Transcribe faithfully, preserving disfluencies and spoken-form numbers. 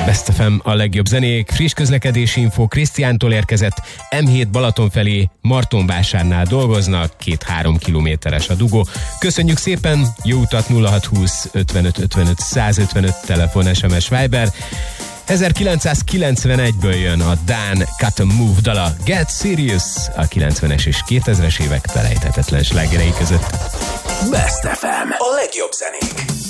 Best ef em a legjobb zenék, friss közlekedési info Krisztiántól érkezett, em hét Balaton felé Martonvásárnál dolgoznak, két-három kilométeres a dugó. Köszönjük szépen, jó utat! Nulla hat húsz ötvenöt ötvenöt százötvenöt telefon, es em es, Viber. ezerkilencszázkilencvenegyből jön a Dán Cut and Move dala, Get Serious, a kilencvenes és kétezres évek felejthetetlen slágerei között. Best ef em, a legjobb zenék.